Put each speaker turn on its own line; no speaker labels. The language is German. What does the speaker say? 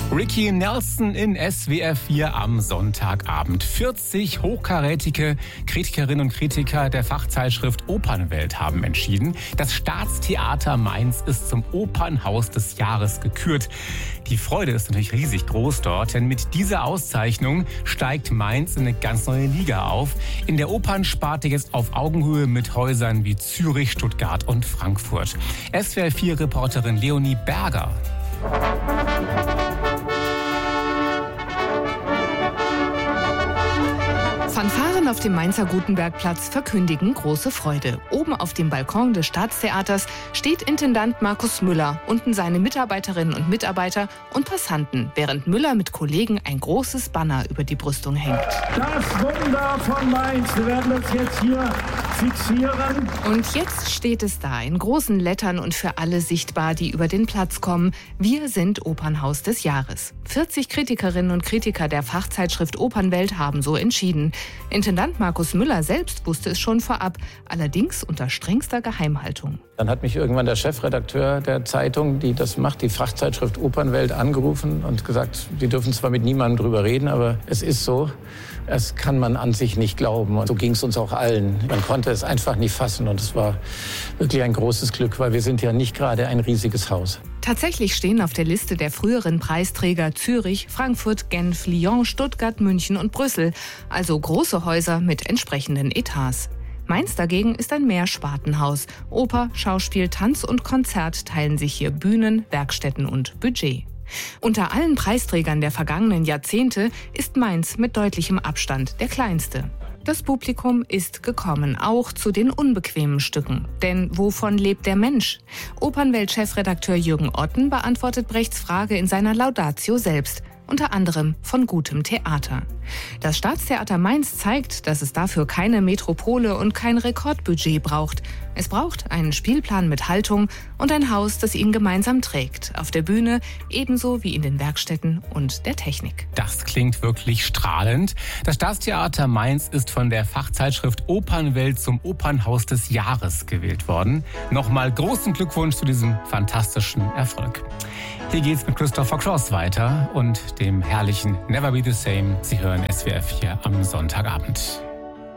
Ricky Nelson in SWR 4 am Sonntagabend. 40 hochkarätige Kritikerinnen und Kritiker der Fachzeitschrift Opernwelt haben entschieden, das Staatstheater Mainz ist zum Opernhaus des Jahres gekürt. Die Freude ist natürlich riesig groß dort, denn mit dieser Auszeichnung steigt Mainz in eine ganz neue Liga auf. In der Opernsparte jetzt auf Augenhöhe mit Häusern wie Zürich, Stuttgart und Frankfurt. SWR 4-Reporterin Leonie Berger.
Fanfaren auf dem Mainzer Gutenbergplatz verkündigen große Freude. Oben auf dem Balkon des Staatstheaters steht Intendant Markus Müller, unten seine Mitarbeiterinnen und Mitarbeiter und Passanten, während Müller mit Kollegen ein großes Banner über die Brüstung hängt.
Das Wunder von Mainz, wir werden das jetzt hier fixieren.
Und jetzt steht es da in großen Lettern und für alle sichtbar, die über den Platz kommen. Wir sind Opernhaus des Jahres. 40 Kritikerinnen und Kritiker der Fachzeitschrift Opernwelt haben so entschieden. Intendant Markus Müller selbst wusste es schon vorab, allerdings unter strengster Geheimhaltung.
Dann hat mich irgendwann der Chefredakteur der Zeitung, die das macht, die Fachzeitschrift Opernwelt, angerufen und gesagt, Sie dürfen zwar mit niemandem drüber reden, aber es ist so. Das kann man an sich nicht glauben. Und so ging es uns auch allen. Man konnte es einfach nicht fassen. Und es war wirklich ein großes Glück, weil wir sind ja nicht gerade ein riesiges Haus.
Tatsächlich stehen auf der Liste der früheren Preisträger Zürich, Frankfurt, Genf, Lyon, Stuttgart, München und Brüssel. Also große Häuser mit entsprechenden Etats. Mainz dagegen ist ein Mehrspartenhaus. Oper, Schauspiel, Tanz und Konzert teilen sich hier Bühnen, Werkstätten und Budget. Unter allen Preisträgern der vergangenen Jahrzehnte ist Mainz mit deutlichem Abstand der kleinste. Das Publikum ist gekommen, auch zu den unbequemen Stücken. Denn wovon lebt der Mensch? Opernwelt-Chefredakteur Jürgen Otten beantwortet Brechts Frage in seiner Laudatio selbst. Unter anderem von gutem Theater. Das Staatstheater Mainz zeigt, dass es dafür keine Metropole und kein Rekordbudget braucht. Es braucht einen Spielplan mit Haltung und ein Haus, das ihn gemeinsam trägt. Auf der Bühne ebenso wie in den Werkstätten und der Technik.
Das klingt wirklich strahlend. Das Staatstheater Mainz ist von der Fachzeitschrift Opernwelt zum Opernhaus des Jahres gewählt worden. Nochmal großen Glückwunsch zu diesem fantastischen Erfolg. Hier geht's mit Christopher Cross weiter und dem herrlichen Never Be the Same. Sie hören SWR 4 am Sonntagabend.